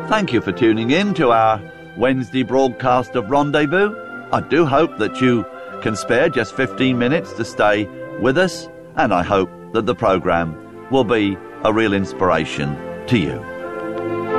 Thank you for tuning in to our Wednesday broadcast of Rendezvous. I do hope that you can spare just 15 minutes to stay with us, and I hope that the programme will be a real inspiration to you.